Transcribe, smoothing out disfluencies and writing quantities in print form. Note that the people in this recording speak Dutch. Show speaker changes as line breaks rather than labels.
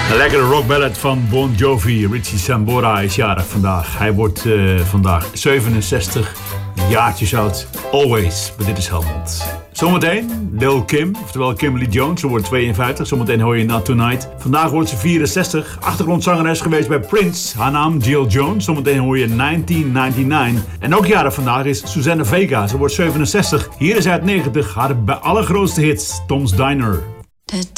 Een lekkere rockballad van Bon Jovi. Richie Sambora is jarig vandaag. Hij wordt vandaag 67 jaartjes oud. Always, maar dit is Helmond. Zometeen Lil Kim, oftewel Kimberly Jones. Ze wordt 52. Zometeen hoor je Not Tonight. Vandaag wordt ze 64. Achtergrondzangeres geweest bij Prince. Haar naam Jill Jones. Zometeen hoor je 1999. En ook jarig vandaag is Susanne Vega. Ze wordt 67. Hier is uit 90 haar allergrootste hits. Tom's Diner.